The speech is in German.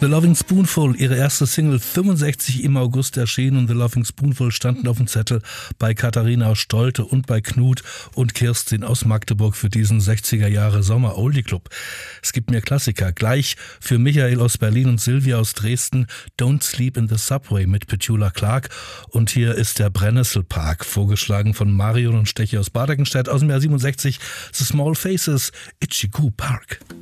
The Loving Spoonful, ihre erste Single, 65 im August erschienen, und The Loving Spoonful standen auf dem Zettel bei Katharina Stolte und bei Knut und Kirstin aus Magdeburg für diesen 60er Jahre Sommer Oldie Club. Es gibt mehr Klassiker, gleich für Michael aus Berlin und Silvia aus Dresden, Don't Sleep in the Subway mit Petula Clark, und hier ist der Brennnesselpark, vorgeschlagen von Marion und Stechi aus Badegenstedt aus dem Jahr 67, The Small Faces, Itchy Goo Park.